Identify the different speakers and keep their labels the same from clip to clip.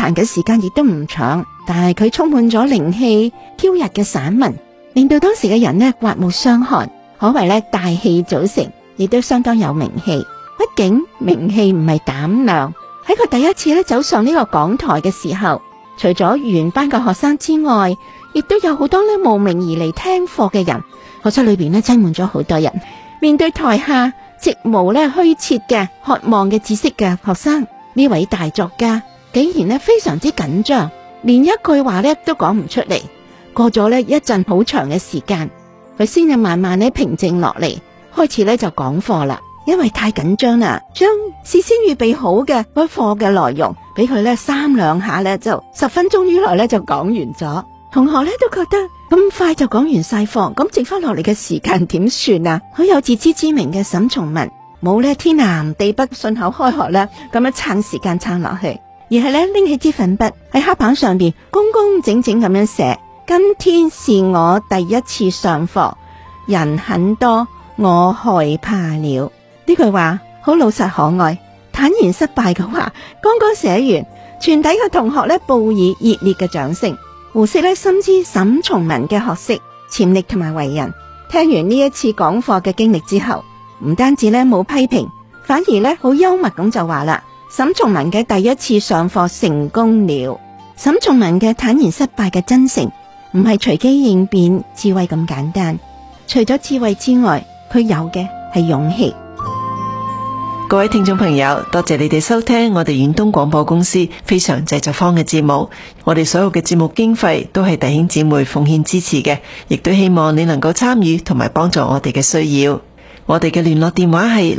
Speaker 1: 壇嘅時間亦都唔長，但係佢充滿咗靈氣飄逸嘅散文，令到當時嘅人呢刮目相看，可謂呢大器早成，亦都相當有名氣。畢竟名氣唔係膽量，喺佢第一次呢走上呢個講台嘅時候，除咗原班嘅學生之外，亦都有好多呢慕名而嚟聽課嘅人。課室裏邊呢擠滿咗好多人，面對台下直無呢虛設嘅渴望嘅知識嘅學生，呢位大作家竟然呢非常之緊張，連一句話呢都講唔出嚟。過咗呢一陣好長嘅時間，佢先至慢慢呢平靜落嚟，開始呢就講課啦。因為太緊張啦，將事先預備好嘅嗰課嘅內容俾佢呢三兩下呢就10分鐘以內呢就講完咗。同學呢都覺得咁快就講完晒課，咁剩翻落嚟嘅時間點算啊？好有自知之明嘅沈從文冇呢天南地北順口開河啦，咁樣撐時間撐落去，而係呢拎起支粉筆喺黑板上邊工工整整咁樣寫：今天是我第一次上課，人很多，我害怕了。呢句話好老實可愛，坦然失敗嘅話剛剛寫完，全體嘅同學呢報以熱烈嘅掌聲。胡適呢深知沈從文嘅學識、潛力同埋為人，聽完呢一次講課嘅經歷之後，唔單止呢冇批評，反而呢好幽默咁就話啦：沈從文嘅第一次上課成功了。沈從文嘅坦然失敗嘅真誠，唔係隨機應變、智慧咁簡單。除咗智慧之外，佢有嘅係勇氣。
Speaker 2: 各位聽眾朋友，多謝你哋收聽我哋遠東廣播公司非常製作坊嘅節目。我哋所有嘅節目經費都係弟兄姊妹奉獻支持嘅，亦都希望你能夠參與同埋幫助我哋嘅需要。我哋嘅聯絡電話係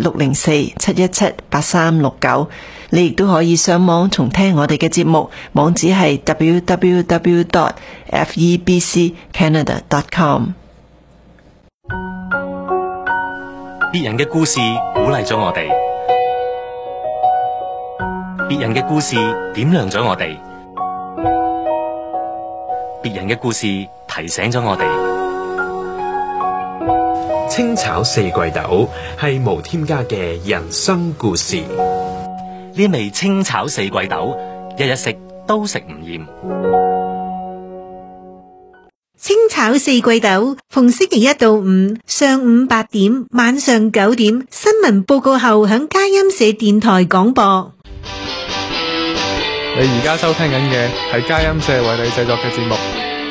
Speaker 2: 604-717-8369，你亦都可以上網重聽我哋嘅節目，網址係 www.febccanada.com。
Speaker 3: 別人嘅故事鼓勵咗我哋，別人嘅故事點亮咗我哋，別人嘅故事提醒咗我哋。
Speaker 4: 清炒四季豆係無添加嘅人生故事。
Speaker 3: 呢味清炒四季豆，日日食都食唔厭。
Speaker 5: 清炒四季豆，逢星期一到五上午8點、晚上9點，新聞報告後響佳音社電台廣播。
Speaker 6: 你而家收聽緊嘅係佳音社為你製作嘅節目。